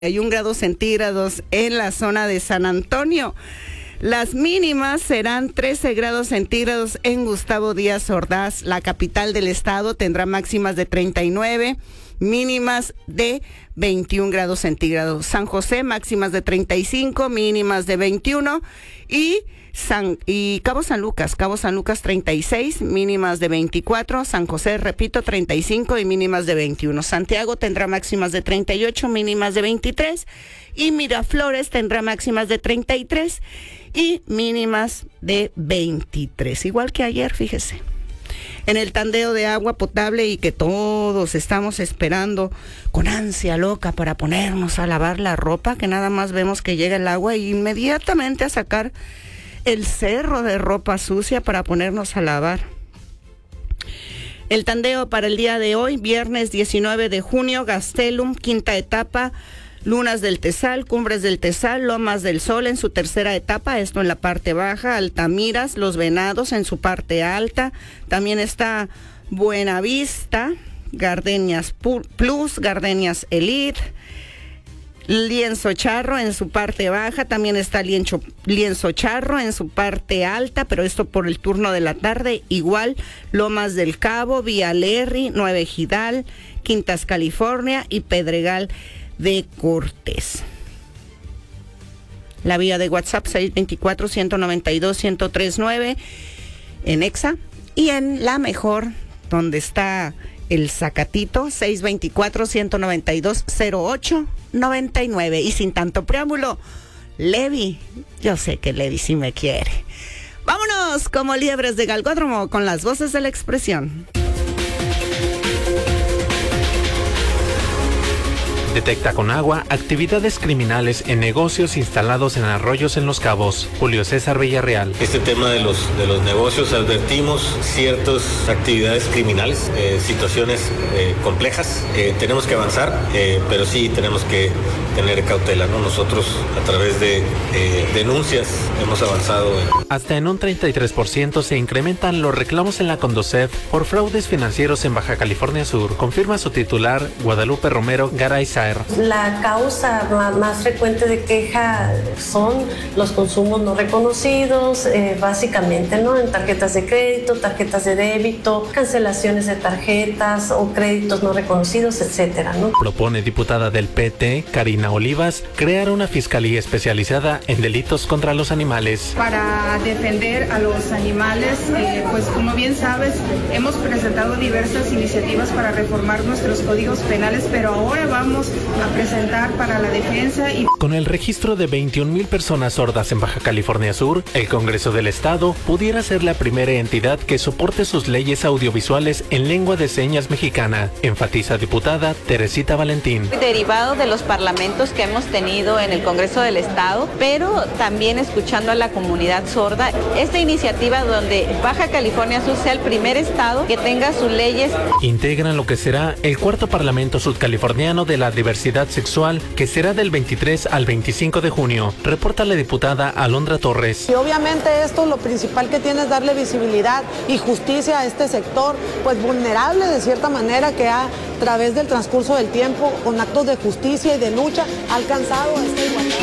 31 grados centígrados en la zona de San Antonio. Las mínimas serán 13 grados centígrados en Gustavo Díaz Ordaz. La capital del estado tendrá máximas de 39, mínimas de 21 grados centígrados. San José, máximas de 35, mínimas de 21. Y Cabo San Lucas 36, mínimas de 24. San José, repito, 35 y mínimas de 21. Santiago tendrá máximas de 38, mínimas de 23. Y Miraflores tendrá máximas de 33 y mínimas de 23. Igual que ayer, fíjese. En el tandeo de agua potable y que todos estamos esperando con ansia loca para ponernos a lavar la ropa, que nada más vemos que llega el agua e inmediatamente a sacar el cerro de ropa sucia para ponernos a lavar. El tandeo para el día de hoy, viernes 19 de junio, Gastelum, quinta etapa, Lunas del Tezal, Cumbres del Tezal, Lomas del Sol en su tercera etapa, esto en la parte baja, Altamiras, Los Venados en su parte alta, también está Buenavista, Gardenias Plus, Gardenias Elite, Lienzo Charro en su parte baja, también está Lienzo Charro en su parte alta, pero esto por el turno de la tarde, igual Lomas del Cabo, Vía Lerry, Nueva Ejidal, Quintas California y Pedregal de Cortés. La vía de WhatsApp 624-192-1039 en Exa y en La Mejor, donde está el Zacatito, 624-192-0899. Y sin tanto preámbulo, Levi, yo sé que Levi sí me quiere. Vámonos como liebres de Galgódromo con las voces de la expresión. Detecta con agua actividades criminales en negocios instalados en arroyos en Los Cabos. Julio César Villarreal. Este tema de los negocios, advertimos ciertas actividades criminales, situaciones complejas. Tenemos que avanzar, pero sí tenemos que tener cautela, ¿no? Nosotros a través de denuncias hemos avanzado. Hasta en un 33% se incrementan los reclamos en la Conducef por fraudes financieros en Baja California Sur, confirma su titular Guadalupe Romero Garayza. La causa más frecuente de queja son los consumos no reconocidos, básicamente, ¿no? En tarjetas de crédito, tarjetas de débito, cancelaciones de tarjetas o créditos no reconocidos, etcétera, ¿no? Propone diputada del PT, Karina Olivas, crear una fiscalía especializada en delitos contra los animales. Para defender a los animales, pues como bien sabes, hemos presentado diversas iniciativas para reformar nuestros códigos penales, pero ahora vamos a presentar para la defensa y... Con el registro de 21,000 personas sordas en Baja California Sur, el Congreso del Estado pudiera ser la primera entidad que soporte sus leyes audiovisuales en lengua de señas mexicana, enfatiza diputada Teresita Valentín. Derivado de los parlamentos que hemos tenido en el Congreso del Estado, pero también escuchando a la comunidad sorda, esta iniciativa donde Baja California Sur sea el primer estado que tenga sus leyes. Integran lo que será el cuarto Parlamento Sudcaliforniano de la Diversidad Sexual, que será del 23 al 25 de junio, reporta la diputada Alondra Torres. Y obviamente esto lo principal que tiene es darle visibilidad y justicia a este sector, pues vulnerable de cierta manera, que a través del transcurso del tiempo, con actos de justicia y de lucha, ha alcanzado esta igualdad.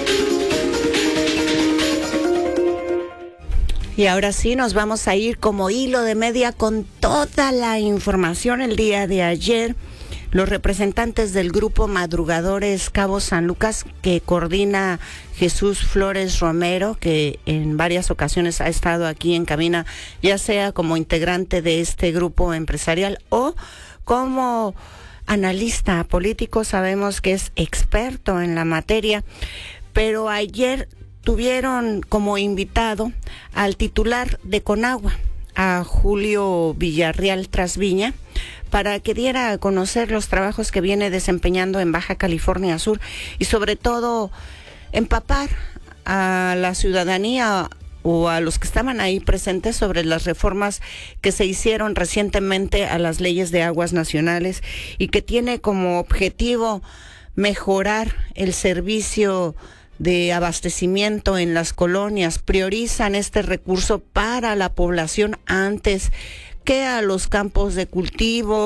Y ahora sí nos vamos a ir como hilo de media con toda la información el día de ayer. Los representantes del grupo Madrugadores Cabo San Lucas, que coordina Jesús Flores Romero, que en varias ocasiones ha estado aquí en cabina, ya sea como integrante de este grupo empresarial o como analista político, sabemos que es experto en la materia, pero ayer tuvieron como invitado al titular de Conagua, a Julio Villarreal Trasviña, para que diera a conocer los trabajos que viene desempeñando en Baja California Sur y sobre todo empapar a la ciudadanía o a los que estaban ahí presentes sobre las reformas que se hicieron recientemente a las leyes de aguas nacionales y que tiene como objetivo mejorar el servicio de abastecimiento en las colonias. Priorizan este recurso para la población antes que a los campos de cultivo,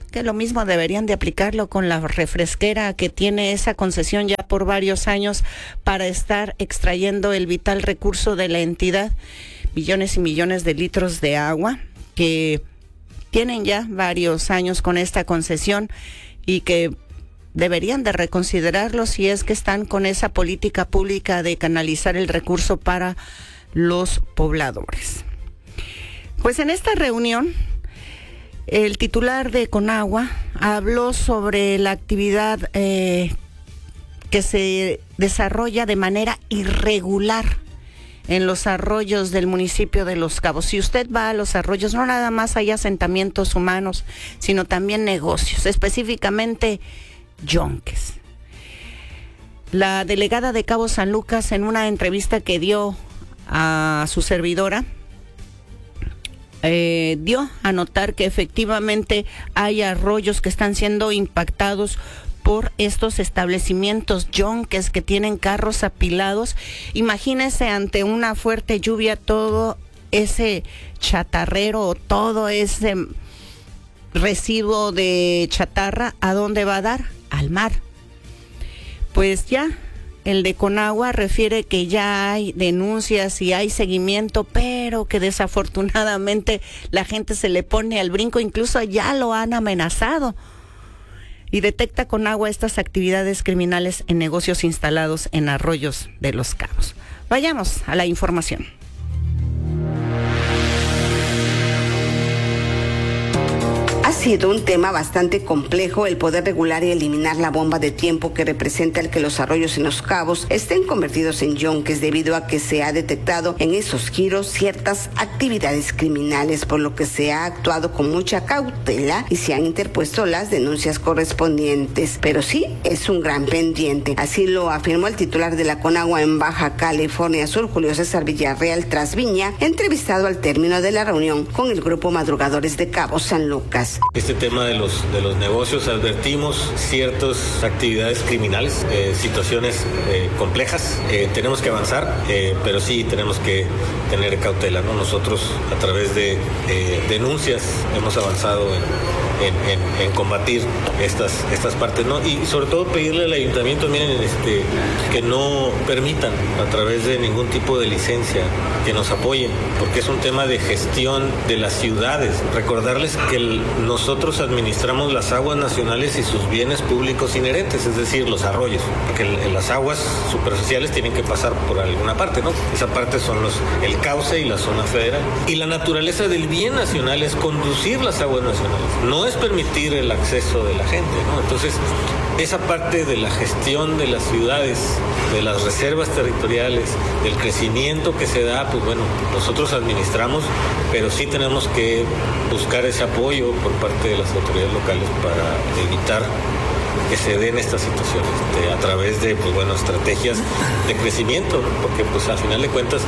que lo mismo deberían de aplicarlo con la refresquera que tiene esa concesión ya por varios años para estar extrayendo el vital recurso de la entidad, millones y millones de litros de agua que tienen ya varios años con esta concesión y que deberían de reconsiderarlo si es que están con esa política pública de canalizar el recurso para los pobladores. Pues en esta reunión, el titular de Conagua habló sobre la actividad que se desarrolla de manera irregular en los arroyos del municipio de Los Cabos. Si usted va a los arroyos, no nada más hay asentamientos humanos, sino también negocios, específicamente yonques. La delegada de Cabo San Lucas, en una entrevista que dio a su servidora, dio a notar que efectivamente hay arroyos que están siendo impactados por estos establecimientos yonques que tienen carros apilados. Imagínese ante una fuerte lluvia todo ese chatarrero o todo ese residuo de chatarra, ¿a dónde va a dar? Al mar. Pues ya el de Conagua refiere que ya hay denuncias y hay seguimiento, pero que desafortunadamente la gente se le pone al brinco, incluso ya lo han amenazado. Y detecta Conagua estas actividades criminales en negocios instalados en arroyos de Los Cabos. Vayamos a la información. Ha sido un tema bastante complejo el poder regular y eliminar la bomba de tiempo que representa el que los arroyos en Los Cabos estén convertidos en yonques debido a que se ha detectado en esos giros ciertas actividades criminales, por lo que se ha actuado con mucha cautela y se han interpuesto las denuncias correspondientes. Pero sí es un gran pendiente. Así lo afirmó el titular de la Conagua en Baja California Sur, Julio César Villarreal Trasviña, entrevistado al término de la reunión con el grupo Madrugadores de Cabo San Lucas. Este tema de los negocios, advertimos ciertas actividades criminales, situaciones complejas. Tenemos que avanzar, pero sí tenemos que tener cautela, ¿no? Nosotros a través de denuncias hemos avanzado en combatir estas partes, ¿no? Y sobre todo pedirle al ayuntamiento, miren, que no permitan a través de ningún tipo de licencia que nos apoyen, porque es un tema de gestión de las ciudades. Recordarles que nosotros administramos las aguas nacionales y sus bienes públicos inherentes, es decir, los arroyos, porque las aguas superficiales tienen que pasar por alguna parte, ¿no? Esa parte son el cauce y la zona federal. Y la naturaleza del bien nacional es conducir las aguas nacionales, no es permitir el acceso de la gente, ¿no? Entonces, esa parte de la gestión de las ciudades, de las reservas territoriales, del crecimiento que se da, pues bueno, nosotros administramos, pero sí tenemos que buscar ese apoyo por parte de las autoridades locales para evitar que se den estas situaciones a través de, pues bueno, estrategias de crecimiento, ¿no? Porque pues al final de cuentas,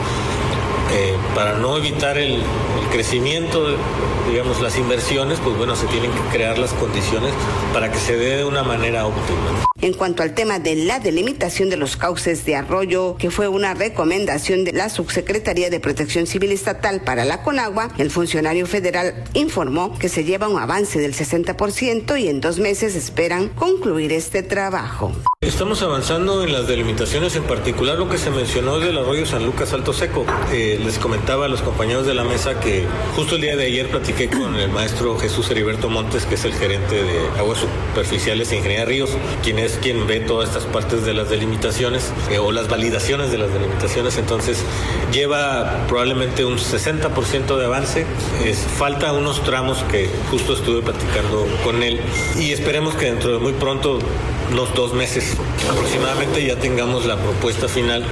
para no evitar el crecimiento, digamos, las inversiones, pues bueno, se tienen que crear las condiciones para que se dé de una manera óptima. En cuanto al tema de la delimitación de los cauces de arroyo, que fue una recomendación de la Subsecretaría de Protección Civil Estatal para la Conagua, el funcionario federal informó que se lleva un avance del 60% y en 2 meses esperan concluir este trabajo. Estamos avanzando en las delimitaciones, en particular lo que se mencionó del arroyo San Lucas Alto Seco. Les comentaba a los compañeros de la mesa que justo el día de ayer platiqué con el maestro Jesús Heriberto Montes, que es el gerente de Aguas Superficiales e Ingeniería Ríos, quien ve todas estas partes de las delimitaciones o las validaciones de las delimitaciones. Entonces lleva probablemente un 60% de avance. Falta unos tramos que justo estuve platicando con él y esperemos que dentro de muy pronto, unos 2 meses aproximadamente, ya tengamos la propuesta final.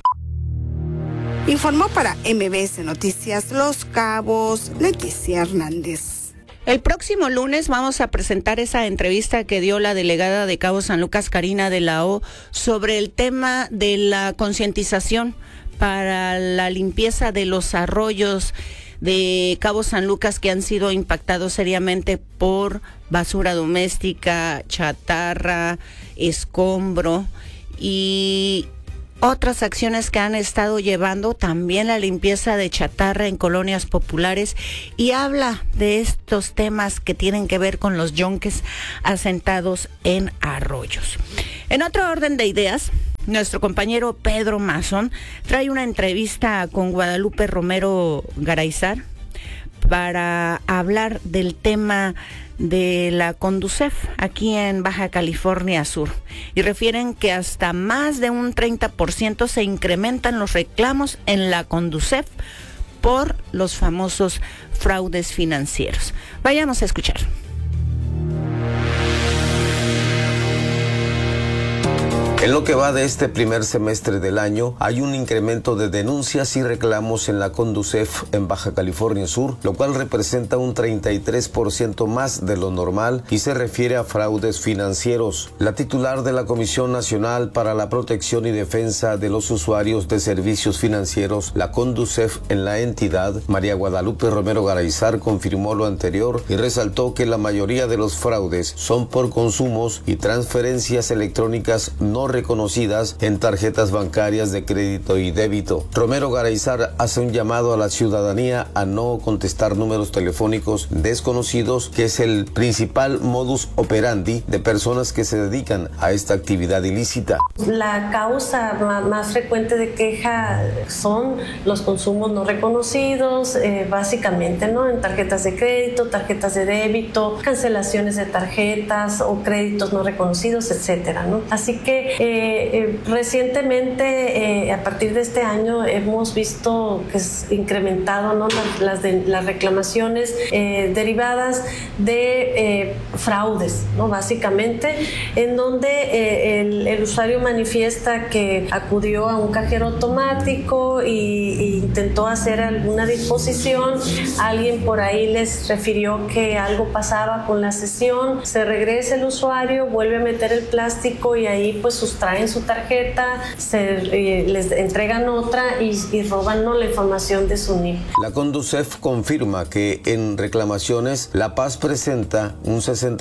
Informó para MBS Noticias Los Cabos, Leticia Hernández. El próximo lunes vamos a presentar esa entrevista que dio la delegada de Cabo San Lucas, Karina de la O, sobre el tema de la concientización para la limpieza de los arroyos de Cabo San Lucas que han sido impactados seriamente por basura doméstica, chatarra, escombro, y otras acciones que han estado llevando, también la limpieza de chatarra en colonias populares, y habla de estos temas que tienen que ver con los yonques asentados en arroyos. En otro orden de ideas, nuestro compañero Pedro Mazón trae una entrevista con Guadalupe Romero Garayzar para hablar del tema de la Conducef aquí en Baja California Sur, y refieren que hasta más de un 30% se incrementan los reclamos en la Conducef por los famosos fraudes financieros. Vayamos a escuchar. En lo que va de este primer semestre del año, hay un incremento de denuncias y reclamos en la Conducef en Baja California Sur, lo cual representa un 33% más de lo normal y se refiere a fraudes financieros. La titular de la Comisión Nacional para la Protección y Defensa de los Usuarios de Servicios Financieros, la Conducef en la entidad, María Guadalupe Romero Garayzar, confirmó lo anterior y resaltó que la mayoría de los fraudes son por consumos y transferencias electrónicas no reconocidas en tarjetas bancarias de crédito y débito. Romero Garayzar hace un llamado a la ciudadanía a no contestar números telefónicos desconocidos, que es el principal modus operandi de personas que se dedican a esta actividad ilícita. La causa más frecuente de queja son los consumos no reconocidos, básicamente, ¿no? En tarjetas de crédito, tarjetas de débito, cancelaciones de tarjetas o créditos no reconocidos, etcétera, ¿no? Así que recientemente, a partir de este año, hemos visto que es incrementado, ¿no? las reclamaciones derivadas de fraudes, ¿no? Básicamente, en donde el usuario manifiesta que acudió a un cajero automático e intentó hacer alguna disposición, alguien por ahí les refirió que algo pasaba con la sesión, se regresa el usuario, vuelve a meter el plástico y ahí pues sustraen su tarjeta, les entregan otra y roban, ¿no? La información de su NIP. La Conducef confirma que en reclamaciones La Paz presenta un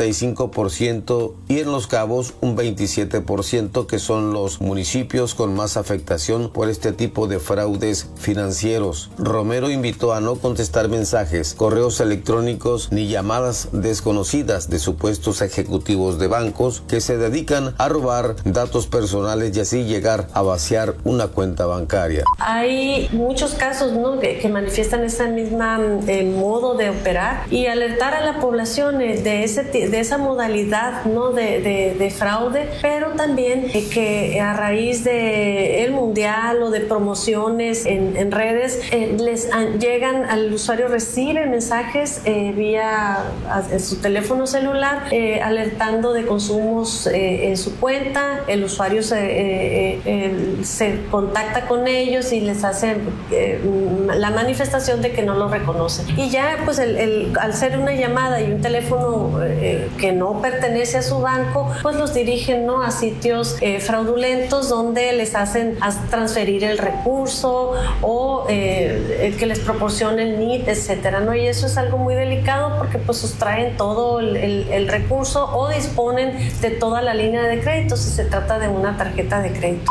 65% y en Los Cabos un 27%, que son los municipios con más afectación por este tipo de fraudes financieros. Romero invitó a no contestar mensajes, correos electrónicos ni llamadas desconocidas de supuestos ejecutivos de bancos que se dedican a robar datos personales y así llegar a vaciar una cuenta bancaria. Hay muchos casos, ¿no? que manifiestan esa misma modo de operar, y alertar a la población de esa modalidad, ¿no? de fraude, pero también que a raíz del mundial o de promociones en redes les llegan al usuario, recibe mensajes vía su teléfono celular alertando de consumos en su cuenta. El usuario se contacta con ellos y les hace la manifestación de que no lo reconocen. Y ya pues al ser una llamada y un teléfono que no pertenece a su banco, pues los dirigen, ¿no? a sitios fraudulentos donde les hacen transferir el recurso o que les proporcione el NIT, etcétera, ¿no? Y eso es algo muy delicado porque pues sustraen todo el recurso o disponen de toda la línea de crédito si se trata de una tarjeta de crédito.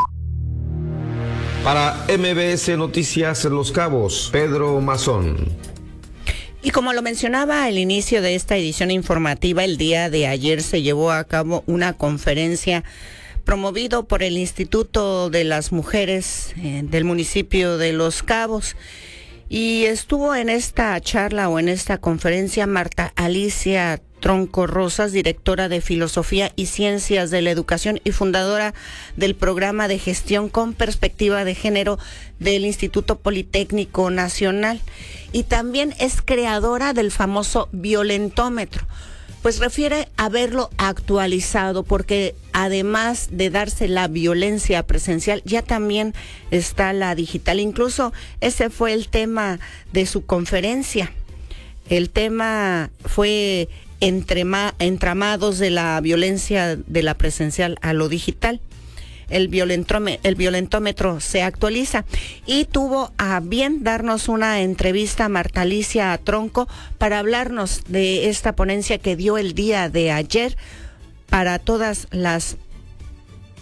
Para MBS Noticias Los Cabos, Pedro Mazón. Y como lo mencionaba al inicio de esta edición informativa, el día de ayer se llevó a cabo una conferencia promovido por el Instituto de las Mujeres del municipio de Los Cabos. Y estuvo en esta charla o en esta conferencia Marta Alicia Tronco Rosas, directora de Filosofía y Ciencias de la Educación y fundadora del programa de gestión con perspectiva de género del Instituto Politécnico Nacional, y también es creadora del famoso violentómetro. Pues refiere haberlo actualizado porque además de darse la violencia presencial, ya también está la digital. Incluso ese fue el tema de su conferencia. El tema fue entramados de la violencia de la presencial a lo digital. El violentómetro se actualiza, y tuvo a bien darnos una entrevista a Marta Alicia Tronco para hablarnos de esta ponencia que dio el día de ayer para todas las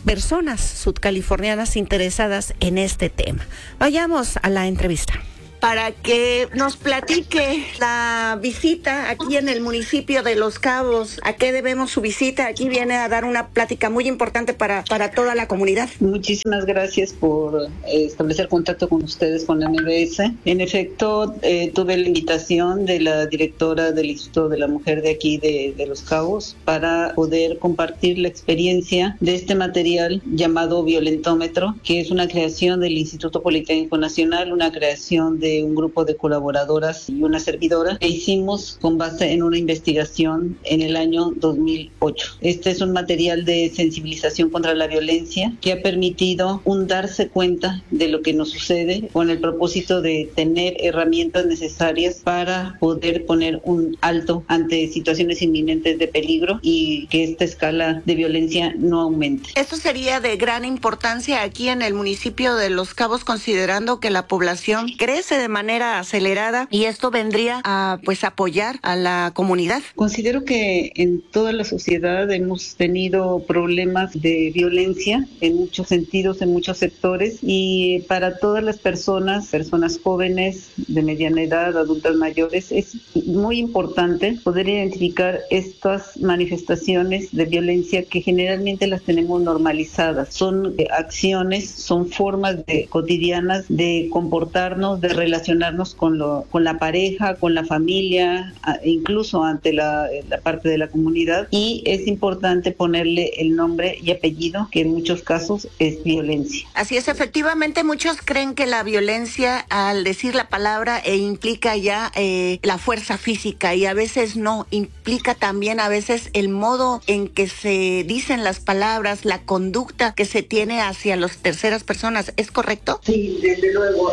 personas sudcalifornianas interesadas en este tema. Vayamos a la entrevista. Para que nos platique la visita aquí en el municipio de Los Cabos. ¿A qué debemos su visita? Aquí viene a dar una plática muy importante para toda la comunidad. Muchísimas gracias por establecer contacto con ustedes, con la MBS. En efecto, tuve la invitación de la directora del Instituto de la Mujer de aquí de Los Cabos para poder compartir la experiencia de este material llamado Violentómetro, que es una creación del Instituto Politécnico Nacional, una creación de un grupo de colaboradoras y una servidora que hicimos con base en una investigación en el año 2008. Este es un material de sensibilización contra la violencia que ha permitido darse cuenta de lo que nos sucede con el propósito de tener herramientas necesarias para poder poner un alto ante situaciones inminentes de peligro y que esta escala de violencia no aumente. Esto sería de gran importancia aquí en el municipio de Los Cabos, considerando que la población crece de manera acelerada y esto vendría a apoyar a la comunidad. Considero que en toda la sociedad hemos tenido problemas de violencia en muchos sentidos, en muchos sectores, y para todas las personas jóvenes, de mediana edad, adultas mayores, es muy importante poder identificar estas manifestaciones de violencia que generalmente las tenemos normalizadas. Son acciones, son formas cotidianas de comportarnos, de relacionarnos con la pareja, con la familia, incluso ante la parte de la comunidad, y es importante ponerle el nombre y apellido, que en muchos casos es violencia. Así es, efectivamente muchos creen que la violencia, al decir la palabra, implica ya la fuerza física, y a veces no, implica también a veces el modo en que se dicen las palabras, la conducta que se tiene hacia las terceras personas. ¿Es correcto? Sí, desde luego.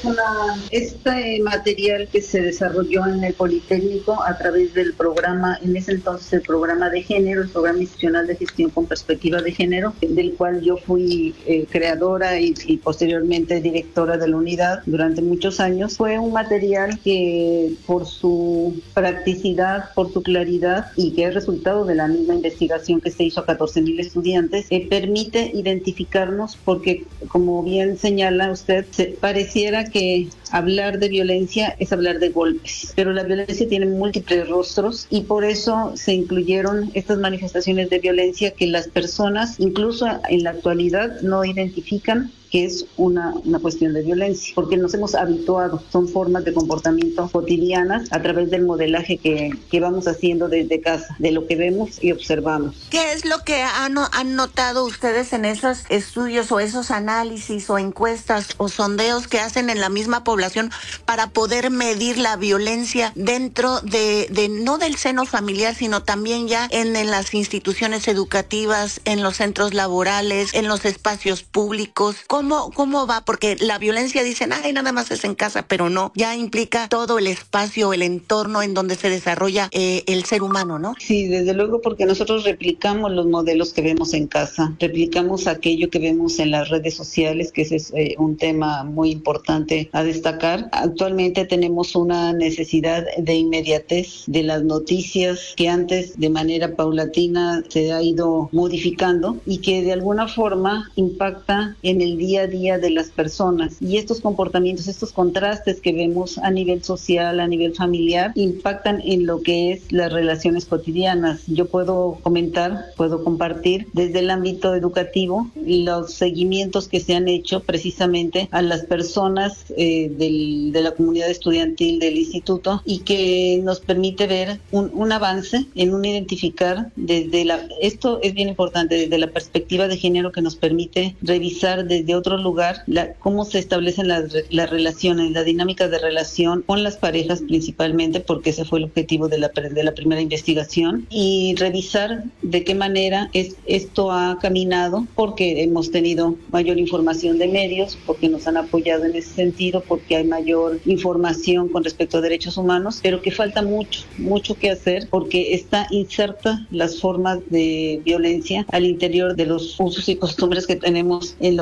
Este material que se desarrolló en el Politécnico a través del programa, en ese entonces el programa de género, el programa institucional de gestión con perspectiva de género, del cual yo fui creadora y posteriormente directora de la unidad durante muchos años, fue un material que por su practicidad, por su claridad y que es resultado de la misma investigación que se hizo a 14,000 estudiantes, permite identificarnos porque, como bien señala usted, pareciera que hablar de violencia es hablar de golpes, pero la violencia tiene múltiples rostros y por eso se incluyeron estas manifestaciones de violencia que las personas, incluso en la actualidad, no identifican que es una cuestión de violencia, porque nos hemos habituado, son formas de comportamiento cotidianas a través del modelaje que vamos haciendo desde casa, de lo que vemos y observamos. ¿Qué es lo que han notado ustedes en esos estudios o esos análisis o encuestas o sondeos que hacen en la misma población para poder medir la violencia dentro de no del seno familiar, sino también ya en las instituciones educativas, en los centros laborales, en los espacios públicos? ¿Cómo va? Porque la violencia dicen, nada más es en casa, pero no, ya implica todo el espacio, el entorno en donde se desarrolla el ser humano, ¿no? Sí, desde luego, porque nosotros replicamos los modelos que vemos en casa, replicamos aquello que vemos en las redes sociales, que ese es un tema muy importante a destacar. Actualmente tenemos una necesidad de inmediatez de las noticias que antes de manera paulatina se ha ido modificando y que de alguna forma impacta en el día a día de las personas, y estos comportamientos, estos contrastes que vemos a nivel social, a nivel familiar, impactan en lo que es las relaciones cotidianas. Yo puedo compartir desde el ámbito educativo los seguimientos que se han hecho precisamente a las personas de la comunidad estudiantil del instituto, y que nos permite ver un avance en un identificar esto es bien importante, desde la perspectiva de género, que nos permite revisar desde otro lugar cómo se establecen las relaciones, la dinámica de relación con las parejas principalmente, porque ese fue el objetivo de la primera investigación, y revisar de qué manera esto ha caminado, porque hemos tenido mayor información de medios, porque nos han apoyado en ese sentido, porque hay mayor información con respecto a derechos humanos, pero que falta mucho que hacer, porque está inserta las formas de violencia al interior de los usos y costumbres que tenemos en lo cotidiano.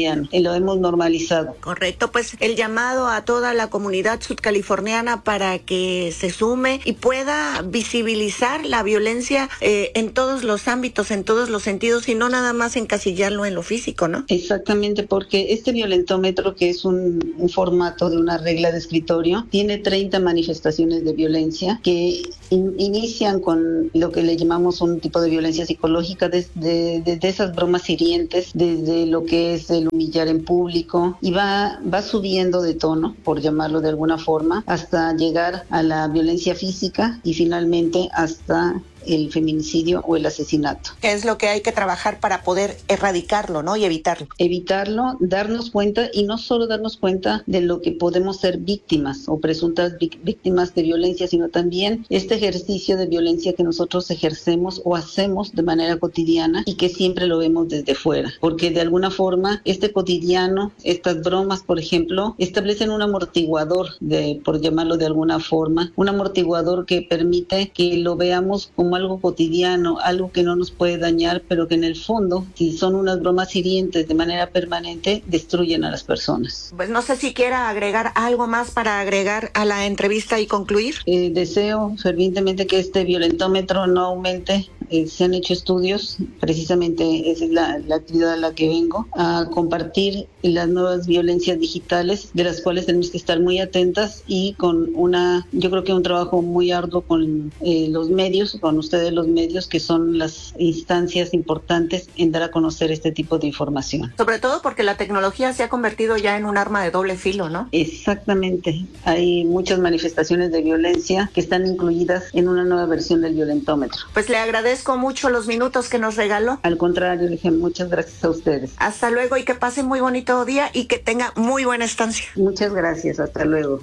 cotidiano, y lo hemos normalizado. Correcto, pues el llamado a toda la comunidad sudcaliforniana para que se sume y pueda visibilizar la violencia en todos los ámbitos, en todos los sentidos, y no nada más encasillarlo en lo físico, ¿no? Exactamente, porque este violentómetro, que es un formato de una regla de escritorio, tiene 30 manifestaciones de violencia que inician con lo que le llamamos un tipo de violencia psicológica, desde esas bromas hirientes, desde lo que es el humillar en público, y va subiendo de tono, por llamarlo de alguna forma, hasta llegar a la violencia física y finalmente hasta el feminicidio o el asesinato. ¿Qué es lo que hay que trabajar para poder erradicarlo, ¿no? Y evitarlo. Evitarlo, darnos cuenta, y no solo darnos cuenta de lo que podemos ser víctimas o presuntas víctimas de violencia, sino también este ejercicio de violencia que nosotros ejercemos o hacemos de manera cotidiana y que siempre lo vemos desde fuera. Porque de alguna forma este cotidiano, estas bromas, por ejemplo, establecen un amortiguador, por llamarlo de alguna forma, un amortiguador que permite que lo veamos como algo cotidiano, algo que no nos puede dañar, pero que en el fondo, si son unas bromas hirientes de manera permanente, destruyen a las personas. Pues no sé si quiera agregar algo más para agregar a la entrevista y concluir. Deseo fervientemente que este violentómetro no aumente. Se han hecho estudios, precisamente esa es la actividad a la que vengo, a compartir las nuevas violencias digitales, de las cuales tenemos que estar muy atentas, y con yo creo que un trabajo muy arduo con los medios, con ustedes los medios, que son las instancias importantes en dar a conocer este tipo de información. Sobre todo porque la tecnología se ha convertido ya en un arma de doble filo, ¿no? Exactamente. Hay muchas manifestaciones de violencia que están incluidas en una nueva versión del violentómetro. Pues le agradezco mucho los minutos que nos regaló. Al contrario, le dije muchas gracias a ustedes. Hasta luego, y que pase muy bonito día y que tenga muy buena estancia. Muchas gracias, hasta luego.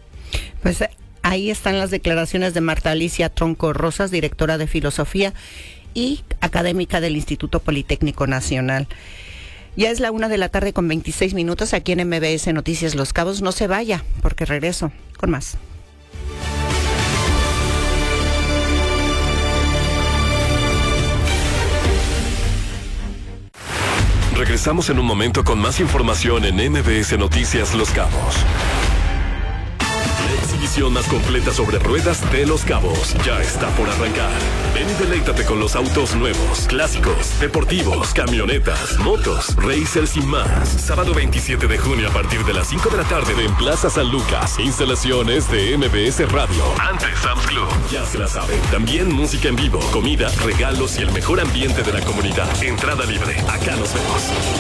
Pues ahí están las declaraciones de Marta Alicia Tronco Rosas, directora de Filosofía y académica del Instituto Politécnico Nacional. Ya es la 1:26 p.m. aquí en MBS Noticias Los Cabos. No se vaya, porque regreso con más. Regresamos en un momento con más información en MBS Noticias Los Cabos. La exhibición más completa sobre ruedas de Los Cabos ya está por arrancar. Ven y deleítate con los autos nuevos, clásicos, deportivos, camionetas, motos, racers y más. Sábado 27 de junio a partir de las 5 de la tarde en Plaza San Lucas. Instalaciones de MBS Radio. Antes Sam's Club. Ya se la saben. También música en vivo, comida, regalos y el mejor ambiente de la comunidad. Entrada libre. Acá nos vemos.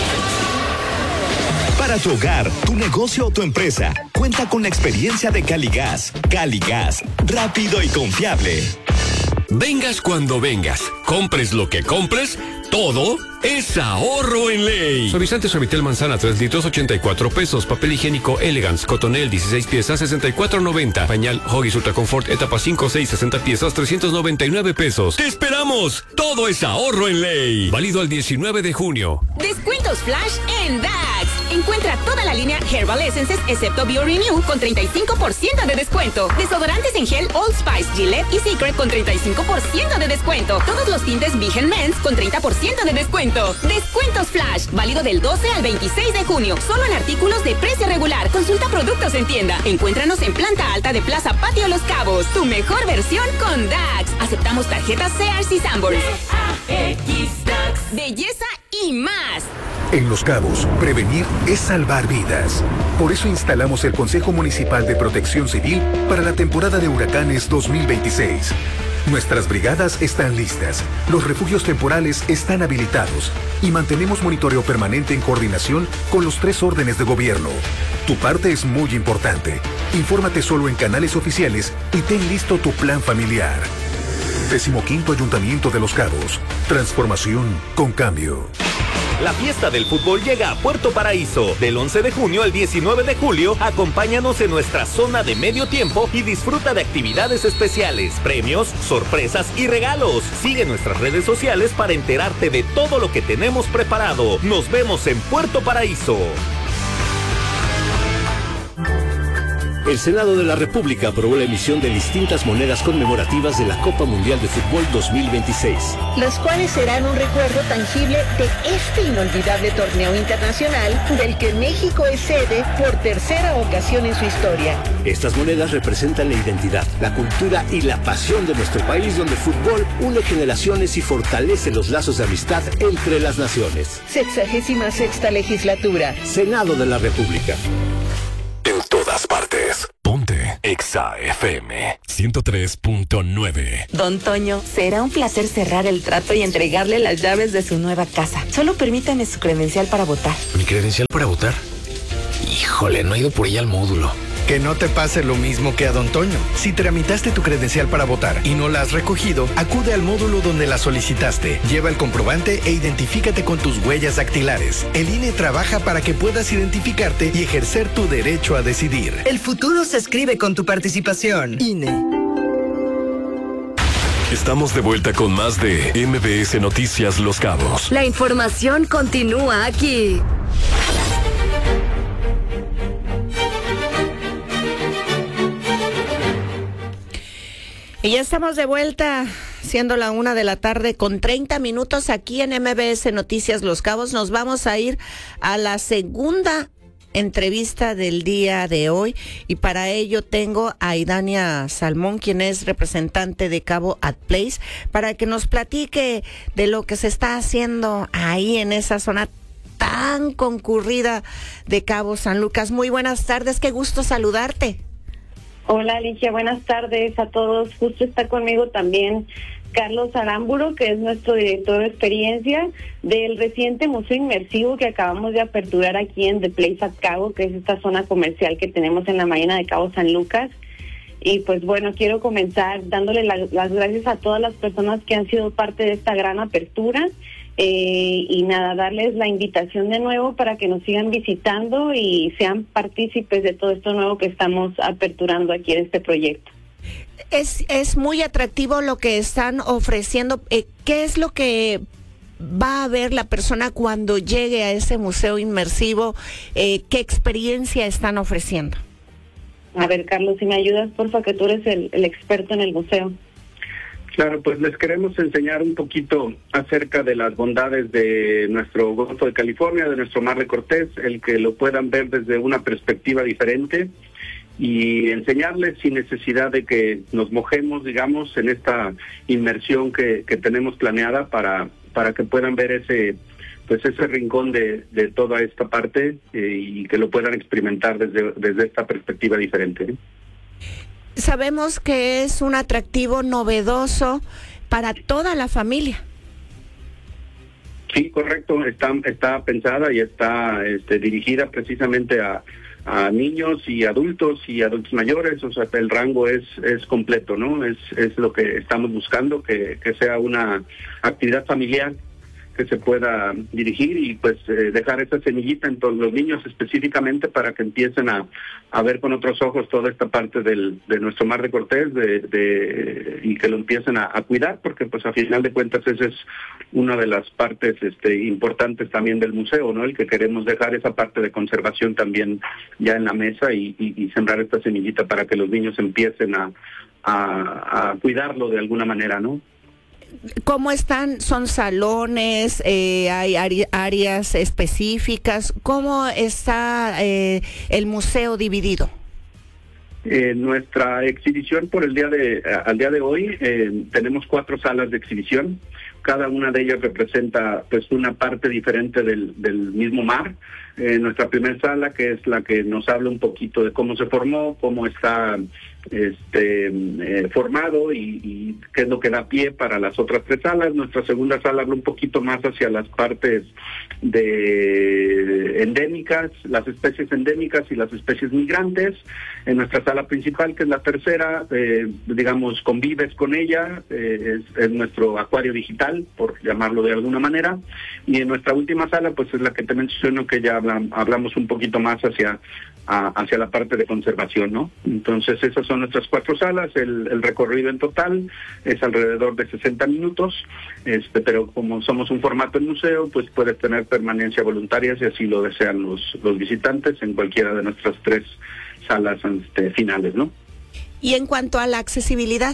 Para tu hogar, tu negocio o tu empresa, cuenta con la experiencia de Caligas. Caligas, rápido y confiable. Vengas cuando vengas, compres lo que compres, todo es ahorro en ley. Suavizante Suavitel Manzana 3 litros 84 pesos. Papel higiénico Elegance Cotonel 16 piezas 64.90. Pañal Huggies Ultra Confort etapa 5, 6, 60 piezas 399 pesos. ¡Te esperamos! Todo es ahorro en ley. Válido al 19 de junio. Descuentos flash en Dax. Encuentra toda la línea Herbal Essences excepto BioRenew con 35% de descuento. Desodorantes en gel Old Spice, Gillette y Secret con 35% de descuento. Todos los tintes Vigen Men's con 30% de descuento. Descuentos flash, válido del 12 al 26 de junio. Solo en artículos de precio regular. Consulta productos en tienda. Encuéntranos en planta alta de Plaza Patio Los Cabos. Tu mejor versión con Dax. Aceptamos tarjetas Sears y Sanborns. Dax. Belleza y más. En Los Cabos, prevenir es salvar vidas. Por eso instalamos el Consejo Municipal de Protección Civil para la temporada de huracanes 2026. Nuestras brigadas están listas, los refugios temporales están habilitados y mantenemos monitoreo permanente en coordinación con los 3 órdenes de gobierno. Tu parte es muy importante. Infórmate solo en canales oficiales y ten listo tu plan familiar. 15º Ayuntamiento de Los Cabos. Transformación con cambio. La fiesta del fútbol llega a Puerto Paraíso. Del 11 de junio al 19 de julio, acompáñanos en nuestra zona de medio tiempo y disfruta de actividades especiales, premios, sorpresas y regalos. Sigue nuestras redes sociales para enterarte de todo lo que tenemos preparado. Nos vemos en Puerto Paraíso. El Senado de la República aprobó la emisión de distintas monedas conmemorativas de la Copa Mundial de Fútbol 2026. Las cuales serán un recuerdo tangible de este inolvidable torneo internacional del que México es sede por tercera ocasión en su historia. Estas monedas representan la identidad, la cultura y la pasión de nuestro país, donde el fútbol une generaciones y fortalece los lazos de amistad entre las naciones. 66ª legislatura. Senado de la República. En todas partes. Ponte Exa FM 103.9. Don Toño, será un placer cerrar el trato y entregarle las llaves de su nueva casa. Solo permítame su credencial para votar. ¿Mi credencial para votar? Híjole, no he ido por ella al módulo. Que no te pase lo mismo que a Don Toño. Si tramitaste tu credencial para votar y no la has recogido, acude al módulo donde la solicitaste. Lleva el comprobante e identifícate con tus huellas dactilares. El INE trabaja para que puedas identificarte y ejercer tu derecho a decidir. El futuro se escribe con tu participación. INE. Estamos de vuelta con más de MBS Noticias Los Cabos. La información continúa aquí. Y ya estamos de vuelta, siendo la 1:30 con 30 minutos aquí en MBS Noticias Los Cabos. Nos vamos a ir a la segunda entrevista del día de hoy y para ello tengo a Idania Salmón, quien es representante de Cabo at Place, para que nos platique de lo que se está haciendo ahí en esa zona tan concurrida de Cabo San Lucas. Muy buenas tardes, qué gusto saludarte. Hola Alicia, buenas tardes a todos. Justo está conmigo también Carlos Aramburo, que es nuestro director de experiencia del reciente museo inmersivo que acabamos de aperturar aquí en The Place at Cabo, que es esta zona comercial que tenemos en la marina de Cabo San Lucas. Y pues bueno, quiero comenzar dándole las gracias a todas las personas que han sido parte de esta gran apertura. Y nada, darles la invitación de nuevo para que nos sigan visitando y sean partícipes de todo esto nuevo que estamos aperturando aquí en este proyecto. Es muy atractivo lo que están ofreciendo. ¿Qué es lo que va a ver la persona cuando llegue a ese museo inmersivo? ¿Qué experiencia están ofreciendo? A ver, Carlos, si me ayudas, porfa, que tú eres el experto en el museo. Claro, pues les queremos enseñar un poquito acerca de las bondades de nuestro Golfo de California, de nuestro Mar de Cortés, el que lo puedan ver desde una perspectiva diferente y enseñarles sin necesidad de que nos mojemos, digamos, en esta inmersión que tenemos planeada para que puedan ver ese rincón de toda esta parte y que lo puedan experimentar desde esta perspectiva diferente. Sabemos que es un atractivo novedoso para toda la familia. Sí, correcto. Está pensada y está dirigida precisamente a niños y adultos mayores. O sea, el rango es completo, ¿no? Es lo que estamos buscando, que sea una actividad familiar que se pueda dirigir y pues dejar esa semillita en todos los niños específicamente para que empiecen a ver con otros ojos toda esta parte de nuestro Mar de Cortés y que lo empiecen a cuidar, porque pues a final de cuentas esa es una de las partes importantes también del museo, ¿no? El que queremos dejar esa parte de conservación también ya en la mesa y sembrar esta semillita para que los niños empiecen a cuidarlo de alguna manera, ¿no? ¿Cómo están? ¿Son salones? ¿Hay áreas específicas? ¿Cómo está el museo dividido? Nuestra exhibición al día de hoy tenemos 4 salas de exhibición. Cada una de ellas representa pues una parte diferente del mismo mar. Nuestra primera sala, que es la que nos habla un poquito de cómo se formó, cómo está formado y qué es lo que da pie para las otras 3 salas. Nuestra segunda sala habla un poquito más hacia las partes endémicas, las especies endémicas y las especies migrantes. En nuestra sala principal, que es la tercera, digamos, convives con ella, es nuestro acuario digital, por llamarlo de alguna manera. Y en nuestra última sala, pues es la que te menciono, que ya hablamos un poquito más hacia la parte de conservación, ¿no? Entonces esas son nuestras 4 salas. El recorrido en total es alrededor de 60 minutos, pero como somos un formato en museo, pues puedes tener permanencia voluntaria si así lo desean los visitantes en cualquiera de nuestras 3 salas finales, ¿no? Y en cuanto a la accesibilidad,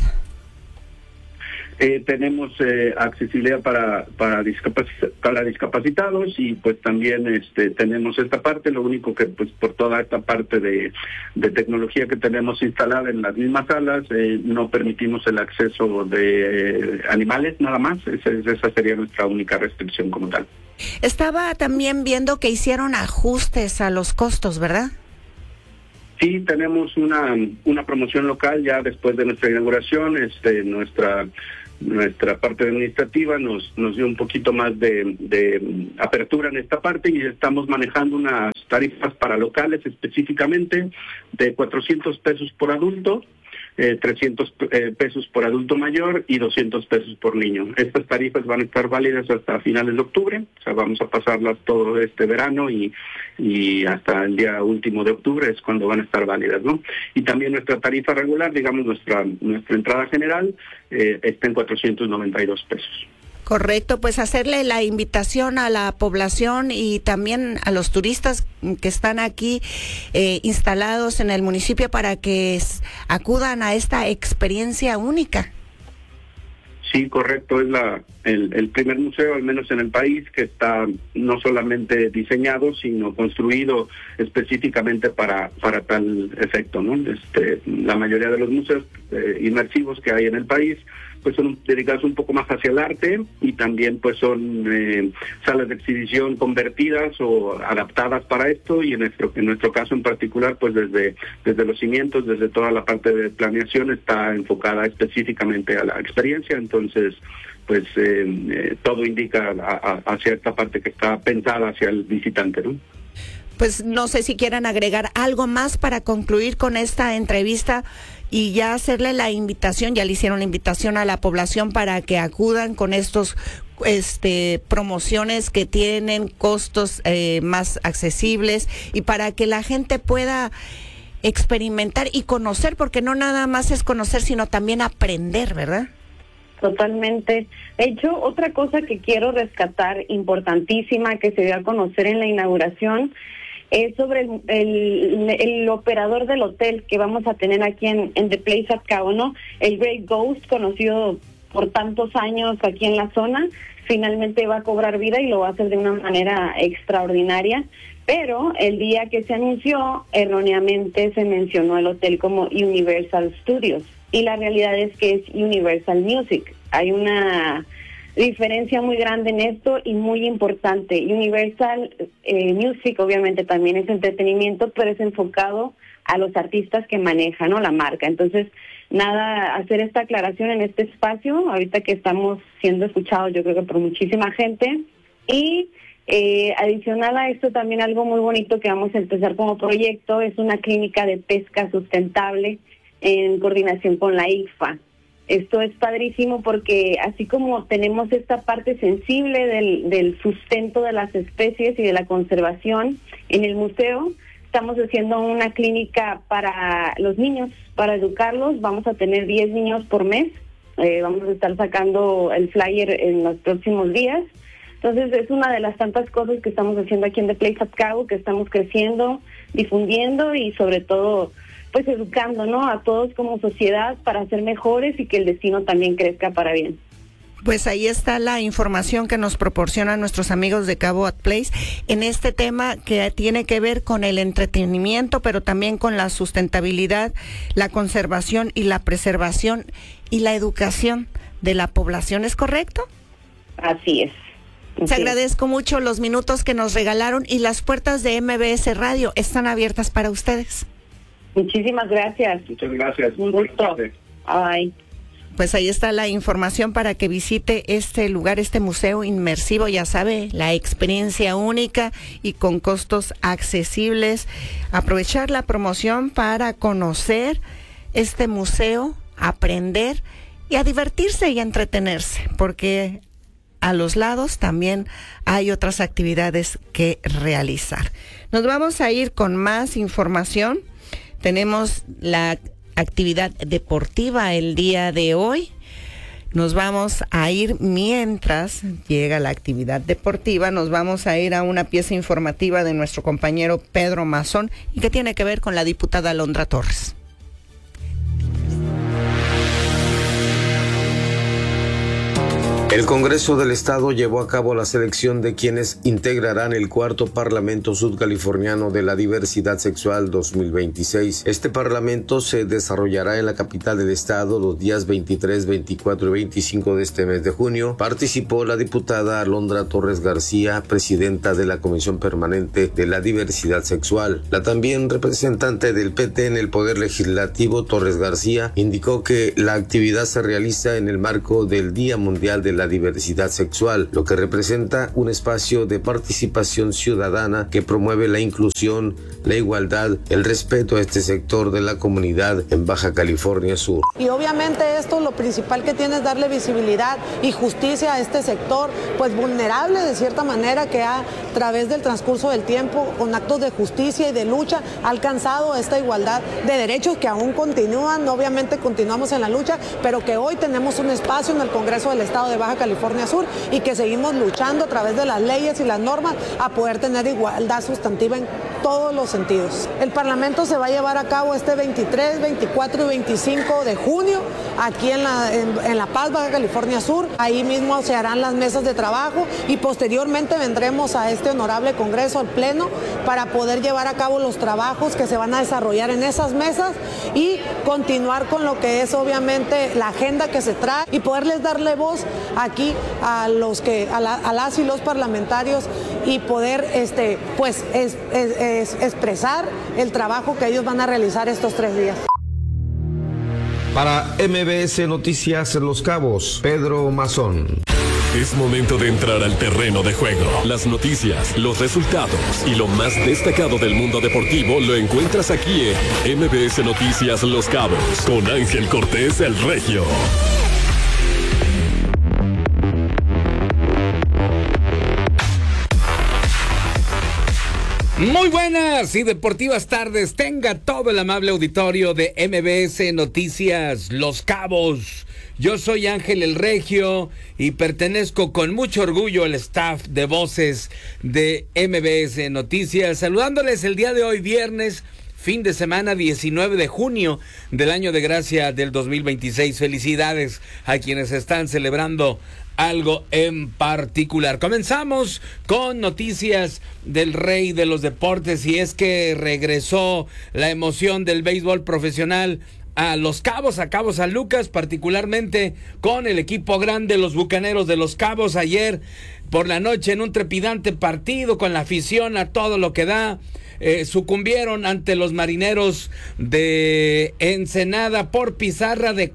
tenemos accesibilidad para discapacitados, y pues también tenemos esta parte. Lo único que pues por toda esta parte de tecnología que tenemos instalada en las mismas salas, no permitimos el acceso de animales, nada más. Esa sería nuestra única restricción como tal. Estaba también viendo que hicieron ajustes a los costos, ¿verdad? Sí, tenemos una promoción local ya después de nuestra inauguración. Nuestra parte administrativa nos dio un poquito más de apertura en esta parte, y estamos manejando unas tarifas para locales específicamente de 400 pesos por adulto, 300 pesos por adulto mayor y 200 pesos por niño. Estas tarifas van a estar válidas hasta finales de octubre, o sea, vamos a pasarlas todo este verano y hasta el día último de octubre es cuando van a estar válidas, ¿no? Y también nuestra tarifa regular, digamos nuestra entrada general, está en 492 pesos. Correcto, pues hacerle la invitación a la población y también a los turistas que están aquí instalados en el municipio para que acudan a esta experiencia única. Sí, correcto, es el primer museo, al menos en el país, que está no solamente diseñado, sino construido específicamente para tal efecto, ¿no? La mayoría de los museos inmersivos que hay en el país pues son dedicados un poco más hacia el arte, y también pues son salas de exhibición convertidas o adaptadas para esto, y en nuestro caso en particular pues desde los cimientos, desde toda la parte de planeación está enfocada específicamente a la experiencia. Entonces pues todo indica hacia esta parte que está pensada hacia el visitante, ¿no? Pues no sé si quieran agregar algo más para concluir con esta entrevista y ya hacerle la invitación. Ya le hicieron la invitación a la población para que acudan con estos promociones que tienen costos más accesibles, y para que la gente pueda experimentar y conocer, porque no nada más es conocer, sino también aprender, ¿verdad? Totalmente. De hecho, otra cosa que quiero rescatar, importantísima, que se dio a conocer en la inauguración, es sobre el operador del hotel que vamos a tener aquí en The Place at Cabo, ¿no? El Great Ghost, conocido por tantos años aquí en la zona, finalmente va a cobrar vida y lo va a hacer de una manera extraordinaria. Pero el día que se anunció, erróneamente se mencionó el hotel como Universal Studios, y la realidad es que es Universal Music. Hay una diferencia muy grande en esto y muy importante. Universal Music obviamente también es entretenimiento, pero es enfocado a los artistas que manejan, ¿no?, la marca. Entonces, nada, hacer esta aclaración en este espacio, ahorita que estamos siendo escuchados, yo creo que por muchísima gente. Y adicional a esto, también algo muy bonito que vamos a empezar como proyecto es una clínica de pesca sustentable en coordinación con la ICFA. Esto es padrísimo porque así como tenemos esta parte sensible del sustento de las especies y de la conservación en el museo, estamos haciendo una clínica para los niños, para educarlos. Vamos a tener 10 niños por mes. Vamos a estar sacando el flyer en los próximos días. Entonces es una de las tantas cosas que estamos haciendo aquí en The Place at Cabo, que estamos creciendo, difundiendo y sobre todo pues educando, ¿no?, a todos como sociedad para ser mejores y que el destino también crezca para bien. Pues ahí está la información que nos proporcionan nuestros amigos de Cabo at Place en este tema que tiene que ver con el entretenimiento, pero también con la sustentabilidad, la conservación y la preservación y la educación de la población. ¿Es correcto? Así es. Les agradezco mucho los minutos que nos regalaron, y las puertas de MBS Radio están abiertas para ustedes. Muchísimas gracias. Muchas gracias. Un gusto. Ay. Pues ahí está la información para que visite este lugar, este museo inmersivo, ya sabe, la experiencia única y con costos accesibles. Aprovechar la promoción para conocer este museo, aprender y a divertirse y a entretenerse, porque a los lados también hay otras actividades que realizar. Nos vamos a ir con más información. Tenemos la actividad deportiva el día de hoy Nos vamos a ir mientras llega la actividad deportiva, nos vamos a ir a una pieza informativa de nuestro compañero Pedro Mazón y que tiene que ver con la diputada Alondra Torres. El Congreso del Estado llevó a cabo la selección de quienes integrarán el cuarto Parlamento Sudcaliforniano de la Diversidad Sexual 2026. Este parlamento se desarrollará en la capital del estado los días 23, 24 y 25 de este mes de junio. Participó la diputada Alondra Torres García, presidenta de la Comisión Permanente de la Diversidad Sexual. La también representante del PT en el Poder Legislativo, Torres García, indicó que la actividad se realiza en el marco del Día Mundial de la Diversidad Sexual, lo que representa un espacio de participación ciudadana que promueve la inclusión, la igualdad, el respeto a este sector de la comunidad en Baja California Sur. Y obviamente esto lo principal que tiene es darle visibilidad y justicia a este sector, pues vulnerable de cierta manera, que a través del transcurso del tiempo, con actos de justicia y de lucha, ha alcanzado esta igualdad de derechos que aún continúan. Obviamente continuamos en la lucha, pero que hoy tenemos un espacio en el Congreso del Estado de Baja California Sur y que seguimos luchando a través de las leyes y las normas a poder tener igualdad sustantiva en todos los sentidos. El Parlamento se va a llevar a cabo este 23, 24 y 25 de junio aquí en La Paz, Baja California Sur. Ahí mismo se harán las mesas de trabajo y posteriormente vendremos a este honorable Congreso, al Pleno, para poder llevar a cabo los trabajos que se van a desarrollar en esas mesas y continuar con lo que es obviamente la agenda que se trae y poderles darle voz aquí a las y los parlamentarios y poder expresar el trabajo que ellos van a realizar estos 3 días. Para MBS Noticias Los Cabos, Pedro Mazón. Es momento de entrar al terreno de juego. Las noticias, los resultados y lo más destacado del mundo deportivo lo encuentras aquí en MBS Noticias Los Cabos con Ángel Cortés el Regio. Muy buenas y deportivas tardes tenga todo el amable auditorio de MBS Noticias Los Cabos. Yo soy Ángel el Regio y pertenezco con mucho orgullo al staff de voces de MBS Noticias, saludándoles el día de hoy, viernes, fin de semana 19 de junio del año de gracia del 2026. Felicidades a quienes están celebrando algo en particular. Comenzamos con noticias del rey de los deportes, y es que regresó la emoción del béisbol profesional a Los Cabos, a Cabo San Lucas, particularmente con el equipo grande, los Bucaneros de Los Cabos. Ayer por la noche, en un trepidante partido con la afición a todo lo que da, sucumbieron ante los Marineros de Ensenada por pizarra de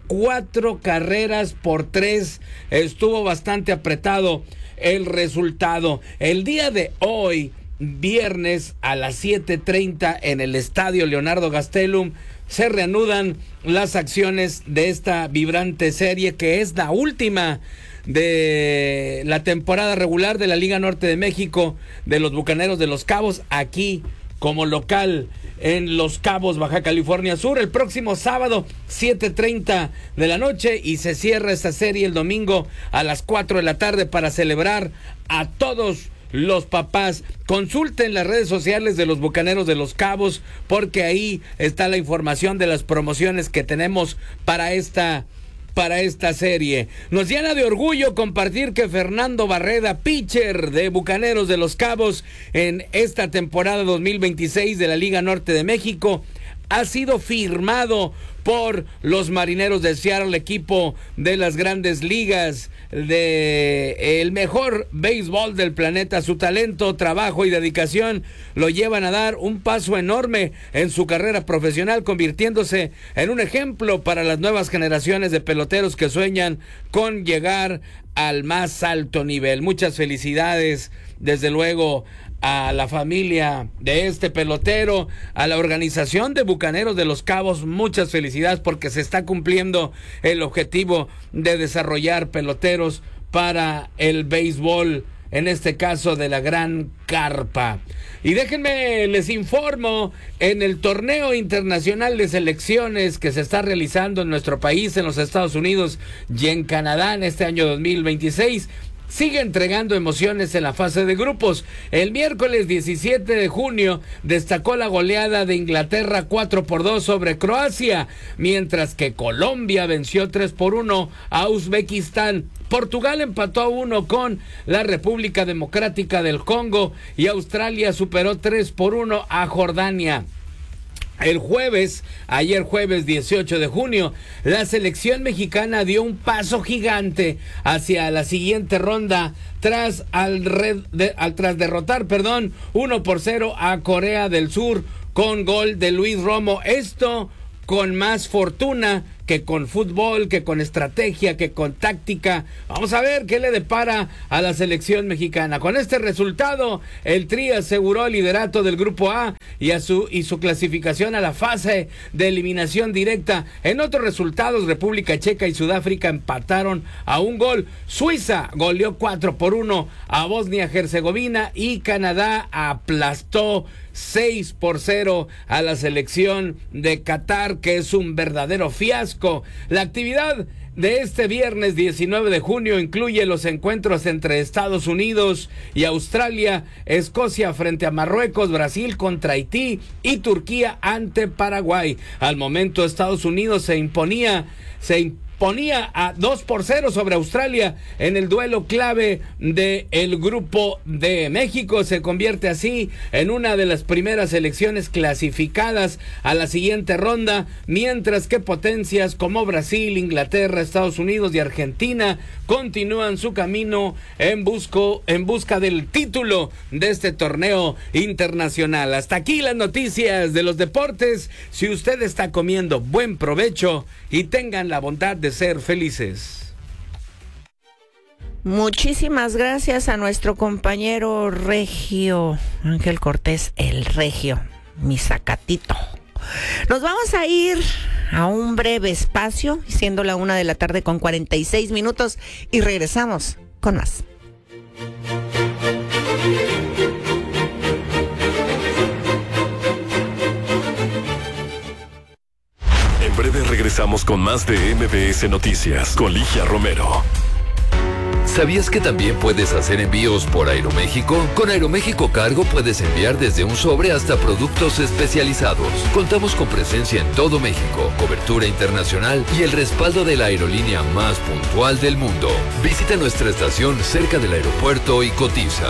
4-3. Estuvo bastante apretado el resultado. El día de hoy, viernes, a las 7:30 en el estadio Leonardo Gastelum, se reanudan las acciones de esta vibrante serie, que es la última de la temporada regular de la Liga Norte de México, de los Bucaneros de Los Cabos, aquí como local en Los Cabos, Baja California Sur, el próximo sábado 7:30 de la noche, y se cierra esta serie el domingo a las 4 de la tarde para celebrar a todos los papás. Consulten las redes sociales de los Bucaneros de Los Cabos, porque ahí está la información de las promociones que tenemos para esta serie. Nos llena de orgullo compartir que Fernando Barreda, pitcher de Bucaneros de Los Cabos en esta temporada 2026 de la Liga Norte de México, ha sido firmado por los Marineros de Seattle, equipo de las grandes ligas, de el mejor béisbol del planeta. Su talento, trabajo y dedicación lo llevan a dar un paso enorme en su carrera profesional, convirtiéndose en un ejemplo para las nuevas generaciones de peloteros que sueñan con llegar al más alto nivel. Muchas felicidades, desde luego, a la familia de este pelotero, a la organización de Bucaneros de Los Cabos. Muchas felicidades, porque se está cumpliendo el objetivo de desarrollar peloteros para el béisbol en este caso de la Gran Carpa. Y déjenme, les informo, en el torneo internacional de selecciones que se está realizando en nuestro país, en los Estados Unidos y en Canadá en este año 2026, sigue entregando emociones en la fase de grupos. El miércoles 17 de junio destacó la goleada de Inglaterra 4-2 sobre Croacia, mientras que Colombia venció 3-1 a Uzbekistán. Portugal empató a 1 con la República Democrática del Congo y Australia superó 3-1 a Jordania. El jueves, ayer jueves 18 de junio, la selección mexicana dio un paso gigante hacia la siguiente ronda tras derrotar 1-0 a Corea del Sur con gol de Luis Romo. Esto con más fortuna que con fútbol, que con estrategia, que con táctica. Vamos a ver qué le depara a la selección mexicana. Con este resultado, el Tri aseguró el liderato del Grupo A y su clasificación a la fase de eliminación directa. En otros resultados, República Checa y Sudáfrica empataron a un gol. Suiza goleó 4-1 a Bosnia-Herzegovina y Canadá aplastó 6-0 a la selección de Qatar, que es un verdadero fiasco. La actividad de este viernes 19 de junio incluye los encuentros entre Estados Unidos y Australia, Escocia frente a Marruecos, Brasil contra Haití y Turquía ante Paraguay. Al momento, Estados Unidos se imponía a 2-0 sobre Australia en el duelo clave del Grupo D. México se convierte así en una de las primeras selecciones clasificadas a la siguiente ronda, mientras que potencias como Brasil, Inglaterra, Estados Unidos y Argentina continúan su camino en busca del título de este torneo internacional. Hasta aquí las noticias de los deportes. Si usted está comiendo, buen provecho y tengan la bondad de ser felices. Muchísimas gracias a nuestro compañero Regio, Ángel Cortés, el Regio, mi Zacatito. Nos vamos a ir a un breve espacio, siendo la 1:46 p.m, y regresamos con más. En breve regresamos con más de MBS Noticias con Ligia Romero. ¿Sabías que también puedes hacer envíos por Aeroméxico? Con Aeroméxico Cargo puedes enviar desde un sobre hasta productos especializados. Contamos con presencia en todo México, cobertura internacional y el respaldo de la aerolínea más puntual del mundo. Visita nuestra estación cerca del aeropuerto y cotiza.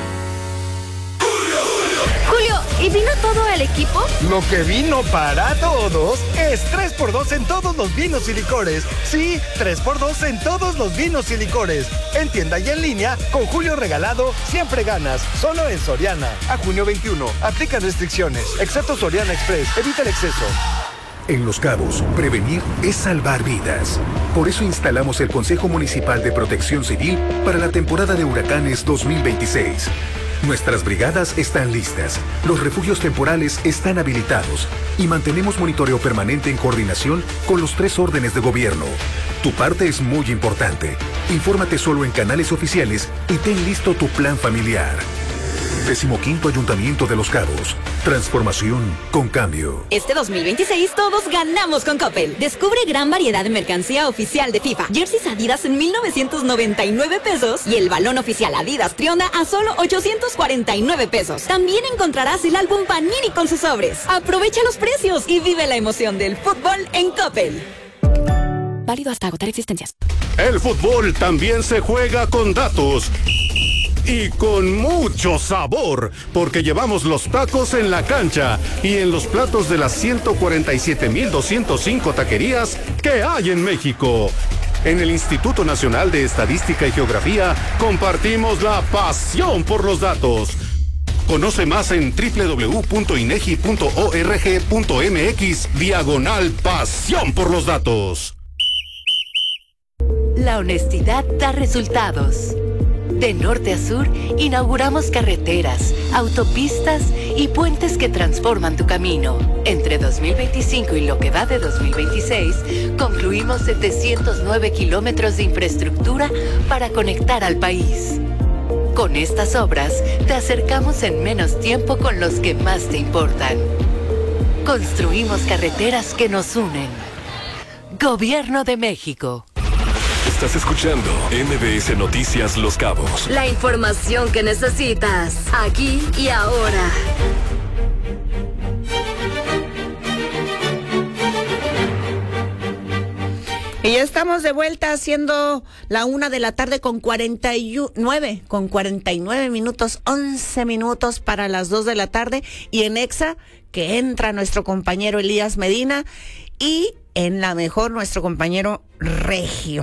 Julio, ¿y vino todo el equipo? Lo que vino para todos es 3x2 en todos los vinos y licores. Sí, 3x2 en todos los vinos y licores. En tienda y en línea, con Julio regalado, siempre ganas. Solo en Soriana. A junio 21. Aplican restricciones. Excepto Soriana Express. Evita el exceso. En Los Cabos, prevenir es salvar vidas. Por eso instalamos el Consejo Municipal de Protección Civil para la temporada de huracanes 2026. Nuestras brigadas están listas, los refugios temporales están habilitados y mantenemos monitoreo permanente en coordinación con los 3 órdenes de gobierno. Tu parte es muy importante. Infórmate solo en canales oficiales y ten listo tu plan familiar. 15º Ayuntamiento de Los Cabos. Transformación con cambio. Este 2026 todos ganamos con Coppel. Descubre gran variedad de mercancía oficial de FIFA. Jerseys Adidas en 1,999 pesos y el balón oficial Adidas Trionda a solo 849 pesos. También encontrarás el álbum Panini con sus sobres. Aprovecha los precios y vive la emoción del fútbol en Coppel. Válido hasta agotar existencias. El fútbol también se juega con datos. Y con mucho sabor, porque llevamos los tacos en la cancha y en los platos de las 147,205 taquerías que hay en México. En el Instituto Nacional de Estadística y Geografía compartimos la pasión por los datos. Conoce más en www.inegi.org.mx/pasión por los datos. La honestidad da resultados. De norte a sur, inauguramos carreteras, autopistas y puentes que transforman tu camino. Entre 2025 y lo que va de 2026, concluimos 709 kilómetros de infraestructura para conectar al país. Con estas obras, te acercamos en menos tiempo con los que más te importan. Construimos carreteras que nos unen. Gobierno de México. Estás escuchando MBS Noticias Los Cabos. La información que necesitas, aquí y ahora. Y ya estamos de vuelta haciendo la 1:00 con 49 minutos, 11 minutos para las 2:00 p.m. Y en Exa, que entra nuestro compañero Elías Medina, y en La Mejor nuestro compañero Regio.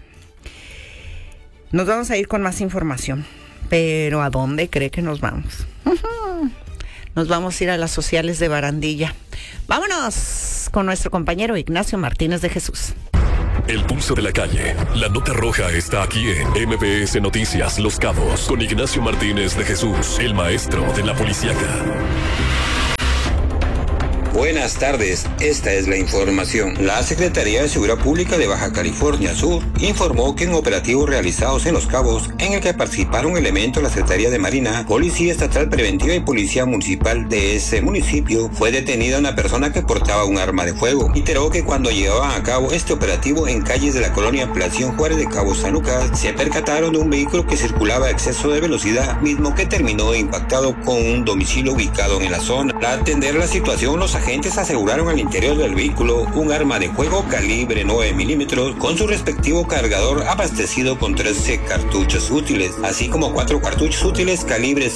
Nos vamos a ir con más información, pero ¿a dónde cree que nos vamos? Nos vamos a ir a las sociales de Barandilla. Vámonos con nuestro compañero Ignacio Martínez de Jesús. El pulso de la calle. La nota roja está aquí en MBS Noticias Los Cabos con Ignacio Martínez de Jesús, el maestro de la policíaca. Buenas tardes, esta es la información. La Secretaría de Seguridad Pública de Baja California Sur informó que en operativos realizados en Los Cabos, en el que participaron elementos de la Secretaría de Marina, Policía Estatal Preventiva y Policía Municipal de ese municipio, fue detenida una persona que portaba un arma de fuego. Reiteró que cuando llevaban a cabo este operativo en calles de la colonia Plación Juárez de Cabo San Lucas, se percataron de un vehículo que circulaba a exceso de velocidad, mismo que terminó impactado con un domicilio ubicado en la zona. Al atender la situación, los agentes aseguraron al interior del vehículo un arma de fuego calibre 9 milímetros con su respectivo cargador abastecido con 13 cartuchos útiles, así como 4 cartuchos útiles calibre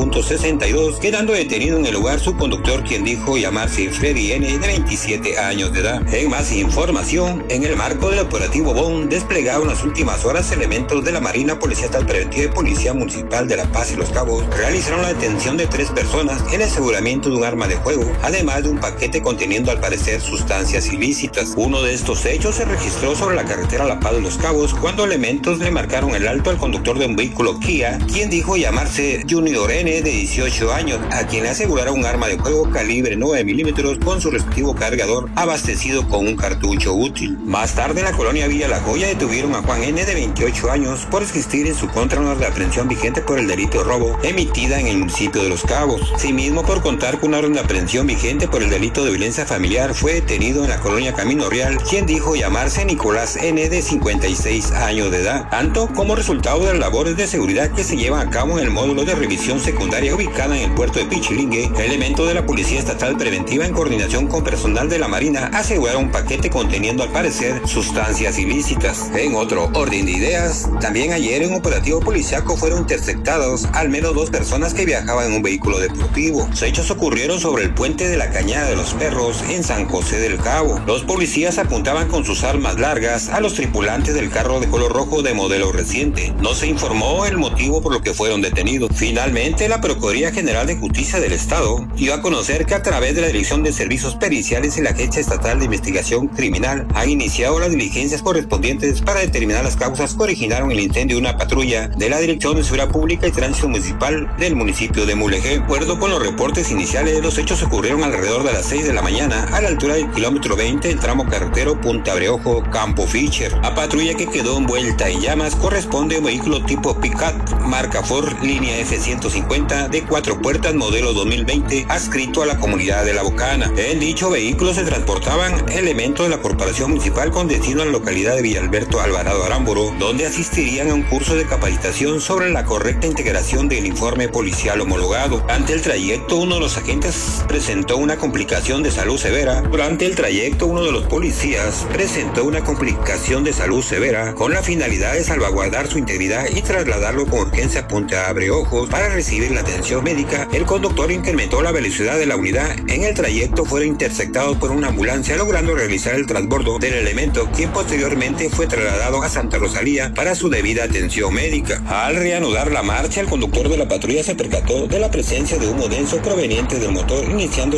7.62, quedando detenido en el lugar su conductor, quien dijo llamarse Freddy N, de 27 años de edad. En más información, en el marco del operativo BON, desplegado en las últimas horas, elementos de la Marina, Policía Estatal Preventiva y Policía Municipal de La Paz y Los Cabos realizaron la detención de 3 personas, el aseguramiento de un arma de fuego, además de un paquete conteniendo al parecer sustancias ilícitas. Uno de estos hechos se registró sobre la carretera La Paz de Los Cabos, cuando elementos le marcaron el alto al conductor de un vehículo Kia, quien dijo llamarse Junior N, de 18 años, a quien le aseguraron un arma de fuego calibre 9 milímetros con su respectivo cargador abastecido con un cartucho útil. Más tarde, en la colonia Villa La Joya, detuvieron a Juan N, de 28 años, por existir en su contra una orden de aprehensión vigente por el delito de robo emitida en el municipio de Los Cabos. Asimismo, por contar con una orden de aprehensión vigente por el delito de violencia familiar, fue detenido en la colonia Camino Real, quien dijo llamarse Nicolás N, de 56 años de edad, tanto como resultado de las labores de seguridad que se llevan a cabo en el módulo de revisión secundaria ubicada en el puerto de Pichilingue. Elementos de la Policía Estatal Preventiva, en coordinación con personal de la Marina, aseguraron un paquete conteniendo al parecer sustancias ilícitas. En otro orden de ideas, también ayer en un operativo policiaco fueron interceptados al menos 2 personas que viajaban en un vehículo deportivo. Los hechos ocurrieron sobre el puente de la Cañada de los Perros en San José del Cabo. Los policías apuntaban con sus armas largas a los tripulantes del carro de color rojo de modelo reciente. No se informó el motivo por lo que fueron detenidos. Finalmente, la Procuraduría General de Justicia del Estado dio a conocer que a través de la Dirección de Servicios Periciales y la Agencia Estatal de Investigación Criminal han iniciado las diligencias correspondientes para determinar las causas que originaron el incendio de una patrulla de la Dirección de Seguridad Pública y Tránsito Municipal del municipio de Mulegé. De acuerdo con los reportes iniciales, los hechos ocurrieron alrededor de las 6 de la mañana a la altura del kilómetro 20, el tramo carretero Punta Breojo, Campo Fischer. La patrulla que quedó envuelta en llamas corresponde a un vehículo tipo Pick-up marca Ford línea F-150 de 4 puertas modelo 2020 adscrito a la comunidad de La Bocana. En dicho vehículo se transportaban elementos de la Corporación Municipal con destino a la localidad de Villalberto Alvarado Arámburo, donde asistirían a un curso de capacitación sobre la correcta integración del informe policial homologado. Ante el trayecto, uno de los agentes presentó una complicación de salud severa. Durante el trayecto, uno de los policías presentó una complicación de salud severa con la finalidad de salvaguardar su integridad y trasladarlo con urgencia a Punta Abreojos para recibir la atención médica. El conductor incrementó la velocidad de la unidad. En el trayecto fueron interceptados por una ambulancia, logrando realizar el transbordo del elemento, quien posteriormente fue trasladado a Santa Rosalía para su debida atención médica. Al reanudar la marcha, el conductor de la patrulla se percató de la presencia de humo denso proveniente del motor, iniciándose un incendio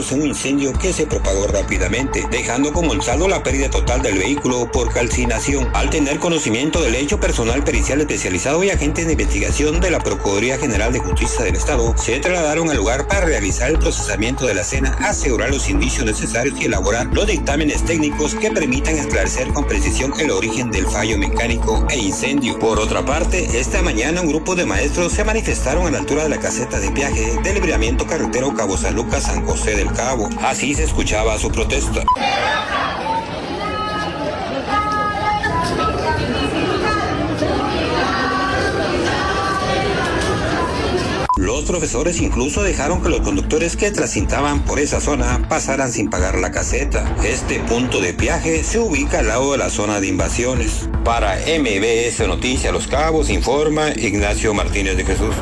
incendio que se propagó rápidamente, dejando como el saldo la pérdida total del vehículo por calcinación. Al tener conocimiento del hecho, personal pericial especializado y agentes de investigación de la Procuraduría General de Justicia del Estado se trasladaron al lugar para realizar el procesamiento de la escena, asegurar los indicios necesarios y elaborar los dictámenes técnicos que permitan esclarecer con precisión el origen del fallo mecánico e incendio. Por otra parte, esta mañana un grupo de maestros se manifestaron a la altura de la caseta de peaje del libramiento carretero Cabo San Lucas San José del Cabo. Así se escuchaba su protesta. Los profesores incluso dejaron que los conductores que transitaban por esa zona pasaran sin pagar la caseta. Este punto de peaje se ubica al lado de la zona de invasiones. Para MBS Noticias Los Cabos informa Ignacio Martínez de Jesús.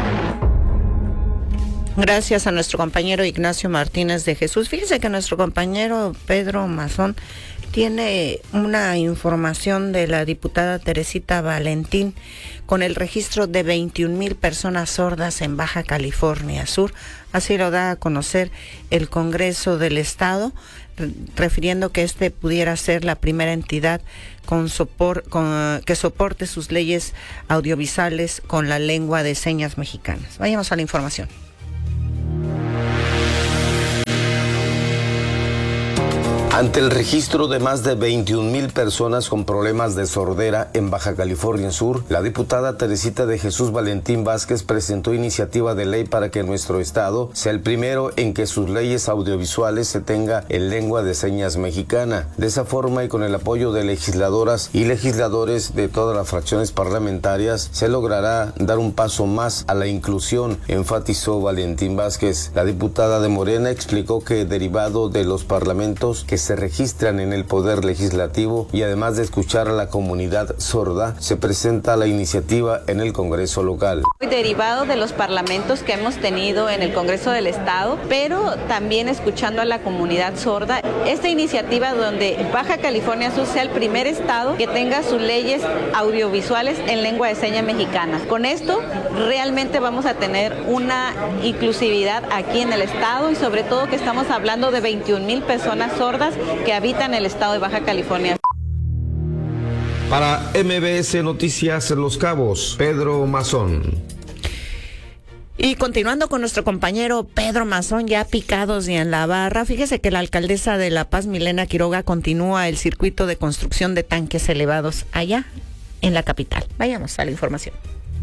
Gracias a nuestro compañero Ignacio Martínez de Jesús. Fíjese que nuestro compañero Pedro Mazón tiene una información de la diputada Teresita Valentín con el registro de 21,000 personas sordas en Baja California Sur. Así lo da a conocer el Congreso del Estado, refiriendo que este pudiera ser la primera entidad que soporte sus leyes audiovisuales con la lengua de señas mexicanas. Vayamos a la información. Ante el registro de más de 21,000 personas con problemas de sordera en Baja California Sur, la diputada Teresita de Jesús Valentín Vázquez presentó iniciativa de ley para que nuestro estado sea el primero en que sus leyes audiovisuales se tenga en lengua de señas mexicana. De esa forma y con el apoyo de legisladoras y legisladores de todas las fracciones parlamentarias, se logrará dar un paso más a la inclusión, enfatizó Valentín Vázquez. La diputada de Morena explicó que derivado de los parlamentos que se registran en el Poder Legislativo y además de escuchar a la comunidad sorda, se presenta la iniciativa en el Congreso local. Derivado de los parlamentos que hemos tenido en el Congreso del Estado, pero también escuchando a la comunidad sorda, esta iniciativa donde Baja California Sur sea el primer estado que tenga sus leyes audiovisuales en lengua de señas mexicana. Con esto realmente vamos a tener una inclusividad aquí en el estado y sobre todo que estamos hablando de 21,000 personas sordas que habitan el estado de Baja California. Para MBS Noticias Los Cabos, Pedro Mazón. Y continuando con nuestro compañero Pedro Mazón, ya picados y en la barra, fíjese que la alcaldesa de La Paz, Milena Quiroga, continúa el circuito de construcción de tanques elevados allá en la capital. Vayamos a la información.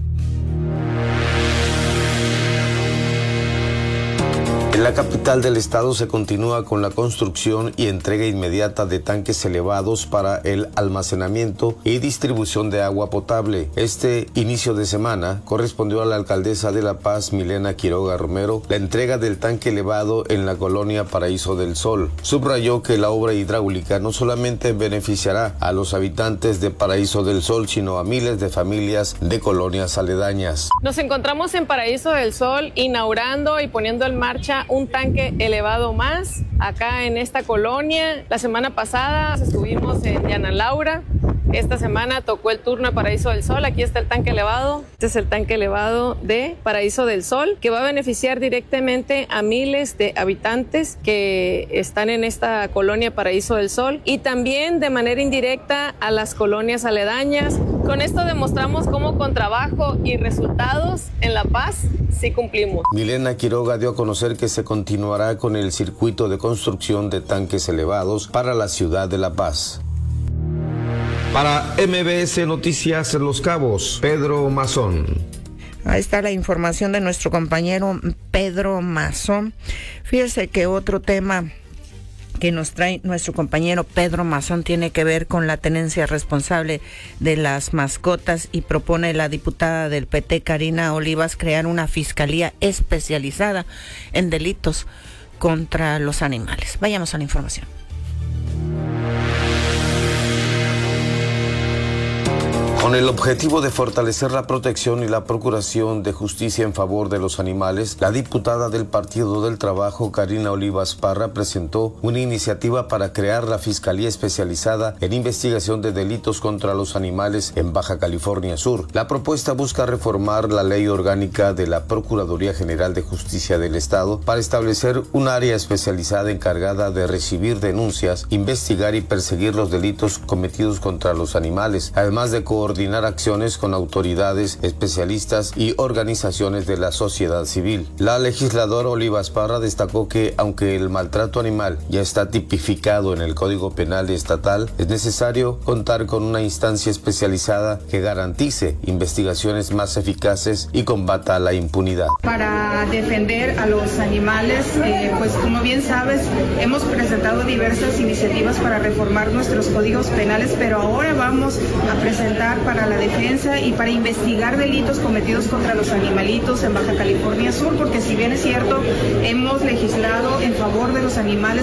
En la capital del estado se continúa con la construcción y entrega inmediata de tanques elevados para el almacenamiento y distribución de agua potable. Este inicio de semana correspondió a la alcaldesa de La Paz, Milena Quiroga Romero, la entrega del tanque elevado en la colonia Paraíso del Sol. Subrayó que la obra hidráulica no solamente beneficiará a los habitantes de Paraíso del Sol, sino a miles de familias de colonias aledañas. Nos encontramos en Paraíso del Sol inaugurando y poniendo en marcha un tanque elevado más acá en esta colonia. La semana pasada estuvimos en Diana Laura. Esta semana tocó el turno a Paraíso del Sol. Aquí está el tanque elevado. Este es el tanque elevado de Paraíso del Sol, que va a beneficiar directamente a miles de habitantes que están en esta colonia Paraíso del Sol y también de manera indirecta a las colonias aledañas. Con esto demostramos cómo con trabajo y resultados en La Paz sí cumplimos. Milena Quiroga dio a conocer que se continuará con el circuito de construcción de tanques elevados para la ciudad de La Paz. Para MBS Noticias Los Cabos, Pedro Mazón. Ahí está la información de nuestro compañero Pedro Mazón. Fíjese que otro tema que nos trae nuestro compañero Pedro Mazón tiene que ver con la tenencia responsable de las mascotas y propone la diputada del PT, Karina Olivas, crear una fiscalía especializada en delitos contra los animales. Vayamos a la información. Con el objetivo de fortalecer la protección y la procuración de justicia en favor de los animales, la diputada del Partido del Trabajo, Karina Olivas Parra, presentó una iniciativa para crear la Fiscalía Especializada en Investigación de Delitos contra los Animales en Baja California Sur. La propuesta busca reformar la ley orgánica de la Procuraduría General de Justicia del Estado para establecer un área especializada encargada de recibir denuncias, investigar y perseguir los delitos cometidos contra los animales, además de coordinar acciones con autoridades, especialistas y organizaciones de la sociedad civil. La legisladora Olivas Parra destacó que, aunque el maltrato animal ya está tipificado en el Código Penal estatal, es necesario contar con una instancia especializada que garantice investigaciones más eficaces y combata la impunidad. Para defender a los animales, pues como bien sabes, hemos presentado diversas iniciativas para reformar nuestros códigos penales, pero ahora vamos a presentar para la defensa y para investigar delitos cometidos contra los animalitos en Baja California Sur, porque si bien es cierto, hemos legislado en favor de los animales,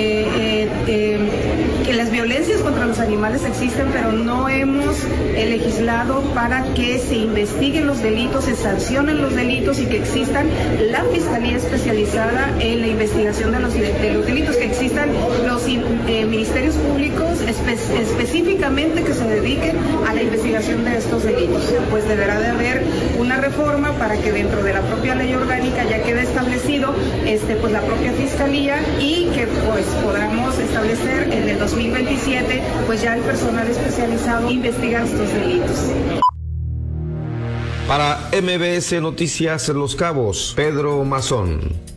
que las violencias contra los animales existen, pero no hemos legislado para que se investiguen los delitos, se sancionen los delitos y que existan la Fiscalía Especializada en la investigación de los delitos, que existan los ministerios públicos específicamente que se dediquen a la investigación de estos delitos. Pues deberá de haber una reforma para que dentro de la propia ley orgánica ya quede establecido pues la propia fiscalía y que pues podamos establecer en el 2027 pues ya el personal especializado investigar estos delitos. Para MBS Noticias Los Cabos, Pedro Mazón.